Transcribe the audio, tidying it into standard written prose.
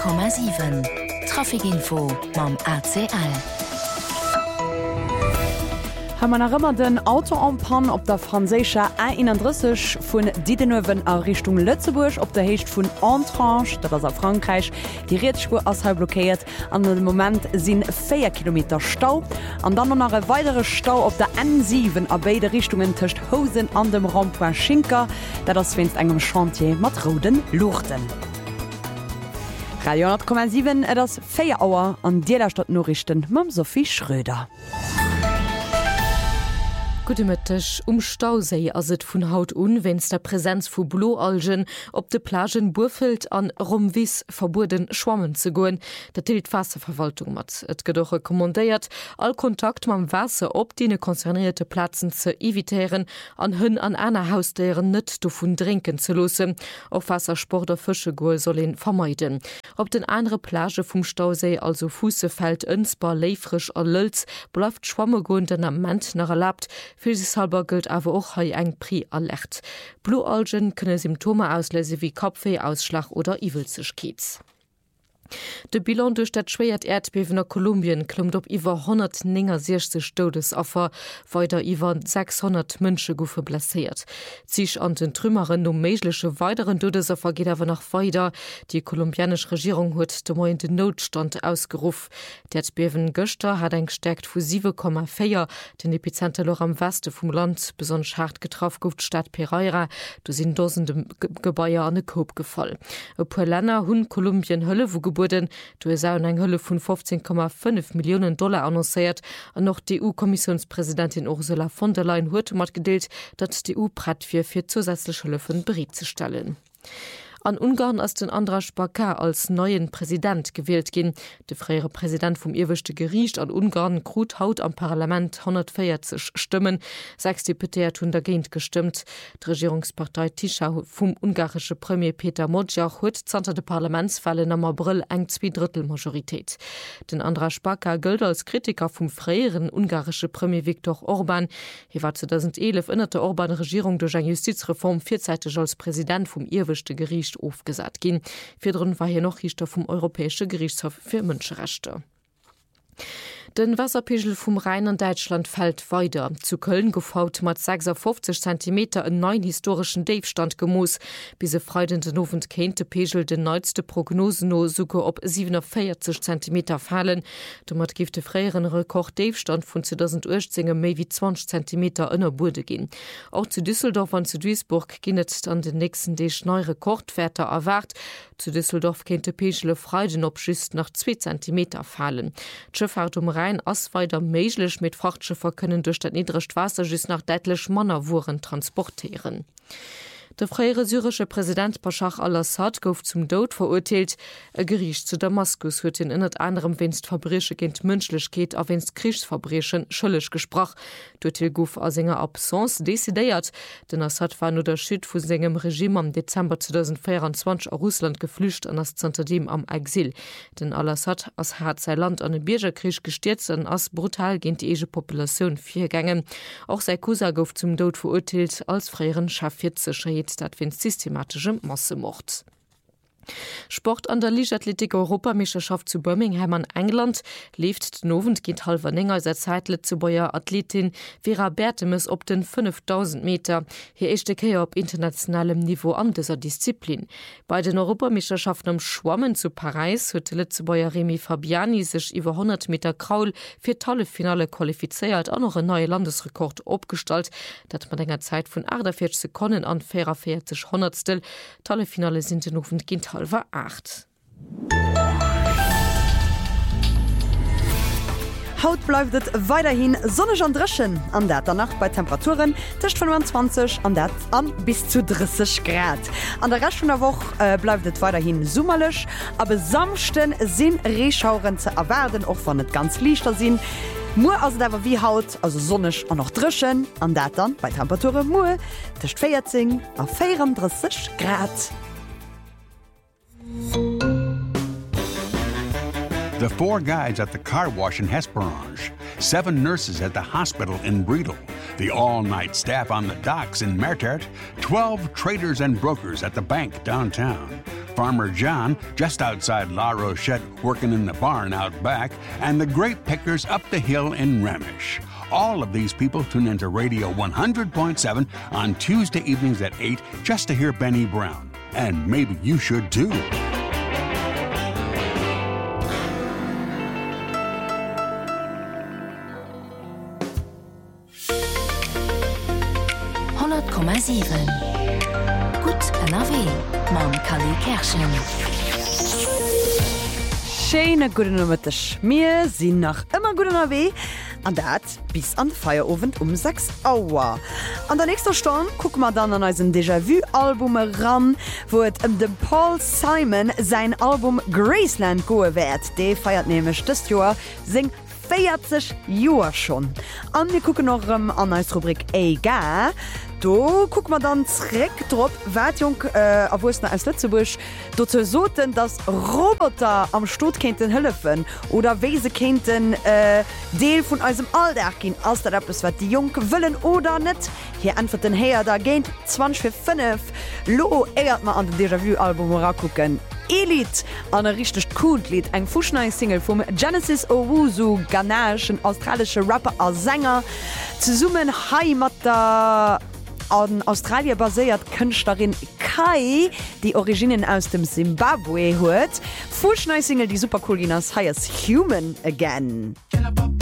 100,7 Trafikinfo mam ACL. Ha man rëmmer den Autoampan op der Fraécher A31 vun Didenöwen a Richtung Lëtzeburg op der Hecht vun Antranche, dat ass a Frankreich die Reetspur ass halb blockéiert. An den Moment sinn 4 Kilometer Stau. An dann nach e weitere Stau op der N7 a beide Richtungen töcht Hosen an dem Rondpoint Schinker, dat ass winst engem Chantier mat Roden Luchten. Radio 100,7 et ass 4 Auer an Dielerstadt Norrichten mam Sophie Schröder. Gutemittech Stausee ass et vun Haut wenn's der Präsenz vu Bloalgen op de Plagen Burfeld an Romwis verbuden schwammen ze goen, dat tilt Wasserverwaltung mat. Et gedoche kommandéiert all Kontakt mam Wasser op dee konzernierte Platzen ze evitieren an hunn an einer Hausdeieren net do vun trinken ze losen. Auf Wassersport der Fischegoe soll en vermeiden. Op den andere Plage vum Stausee also Fussefeld ënsbar leifrisch a Lölz blaft schwamme goen den Amment nach erlaubt. Für sich halber gilt aber auch hai eng Pri alert. Blualgen könne Symptome auslese wie Kopfweh, Ausschlag oder Iwelsechkeets. De Bilan durch dat schwéiert Erdbeben nach Kolumbien klummt op iwwer 160 Todesopfer, weiter iwwer 600 Mënsche goufe blessiert. Zich an den Trümmeren méiglesche weiteren Todesopfer geht awer nach weiter. Die kolumbianisch Regierung huet de Moi den Notstand ausgeruf. D'Erdbeben Göster hat eng gestärkt vu 7,4, den Epizenter loch am Weste vum Land besonders hart getroffen gouft Stadt Pereira, du sind dosende Gebäier an de Koop gefall. E puer Länner hunn Kolumbien Hëlle wo geboren du eng Hëlle vun 15,5 Millionen Dollar annoncéiert an noch die EU-Kommissionspräsidentin Ursula von der Leyen huet mat gedeelt, dat die EU pratt fir zusätzliche Hëllefen bereet zu stellen. An Ungarn ass den Andras Bakar als neuen Präsident gewählt gin. De freiere Präsident vum Irwischte Gericht an Ungarn krut haut am Parlament 140 Stimmen. 6 Deputéiert hun dagéint gestimmt. Die Regierungspartei Tisza vum ungarische Premier Peter Modjach huet zanter de Parlamentsfallen am April eng 2/3 Majoritéit. Den Andras Bakar gilt als Kritiker vum freieren ungarische Premier Viktor Orban. Hier war 2011 ënnerte Orban-Regierung durch eng Justizreform vierzeitig als Präsident vum Irwischte Gericht aufgesagt gehen. Vierdrun war hier noch Richter vom Europäische Gerichtshof für Menschenrechte. Den Wasserpegel vum Rhein an Deutschland fällt weiter. Zu Köln gefaut mat 56 cm en neuen historischen Davestand gemoos. Bise freudenden Novent kente Pegel den neueste Prognosen no suke op 47 cm fallen. Du mat gifte freieren Rekord Davestand vun 2018 méi wie 20 cm ënner Bude gin. Auch zu Düsseldorf an zu Duisburg ginnet an den nächsten Dech neue Rekordwerte erwart. Zu Düsseldorf kente Pegelle Freuden op schüst nach 2 cm fallen. Schifffahrt Rhein ass weiter méiglech mit Frachtschiffer können durch dat niedrigcht Wasser just nach deitlech Mannerwuren transportieren. Der freiere syrische Präsident Bashar al-Assad gouf zum Tod verurteilt. E Gericht zu Damaskus huet in innert anderem wenst Verbreche gegen Menschlichkeit a wenst Kriegsverbrechen schëllech gesproch. D'Urteil gouf a senger Absence desideiert, denn Assad war nur der Schüt vu segem Regime am Dezember 2024 a Russland geflücht an as Zenterdem am Exil. Denn al-Assad as hat sein Land an den Biergerkrieg gestürzt an as brutal gegen die ege Population viergängen. Auch sei Kusa gouf zum Tod verurteilt als freieren Schaffitze dat wenn systematischem Massemord. Sport an der Lichtathletik Europameisterschaft zu Birmingham an England lebt Novent geht halber enger seit Zeitle zu beier Athletin Vera Bertemes op den 5000 Meter. Hier echte Kehr op internationalem Niveau an dieser Disziplin. Bei den Europameisterschaften am Schwammen zu Paris huet Letzebauer Remy Fabiani sich über 100 Meter Kraul für tolle Finale qualifiziert an noch ein neuer Landesrekord opgestalt, dat man enger Zeit von 48 Sekunden an 44 Hundertstel. Tolle Finale sind in Novent geht halber 8. Haut bleibt es weiterhin sonnig an dreschen, an der danach bei Temperaturen zwischen 25 an der an bis zu 30 Grad. An der Rest von der Woche bleibt es weiterhin sommerlich, aber samsten sind Rehschauren zu erwarten, auch wenn es ganz lichter sind. Nur also da war wie Haut, also sonnig und noch dreschen, an der dann bei Temperaturen nur zwischen 14 und 34 Grad. The 4 guides at the car wash in Hesperange, 7 nurses at the hospital in Bredel, the all-night staff on the docks in Mertert, 12 traders and brokers at the bank downtown, Farmer John, just outside La Rochette, working in the barn out back, and the grape pickers up the hill in Remish. All of these people tune into Radio 100.7 on Tuesday evenings at 8 just to hear Benny Brown. And maybe you should too. Gut NRW Mam Kali Kerschen. Schöne gute Nummertisch. Wir sind noch immer gut NRW. Und das bis an Feierabend 6 Uhr. An der nächsten Stunde gucken wir dann an unseren Déjà-vu-Album ran, wo es dem Paul Simon sein Album Graceland gehen wird. Der feiert nämlich das Jahr sein 40 Jahre schon. Und wir gucken noch an unsere Rubrik Ega. Da gucken wir dann zurück drauf, was Jung aus Lützeburg dazu sollten, dass Roboter am Stutt könnten helfen oder wie sie könnten Teil von unserem Alltag gehen, als das etwas, was die Jungen wollen oder nicht. Hier antworten her, da gehen 20:05. Lo ehrt man an den Déjà-vu-Album gucken. Elite an ein richtig cool Lied, ein Fußnein-Single vom Genesis Owusu Ganesh, ein australischer Rapper als Sänger, zusammen mit der an Australien basiert Künstlerin Kai, die Originen aus dem Zimbabwe hat. Fußnein-Single, die super cool ist, heißt Human Again.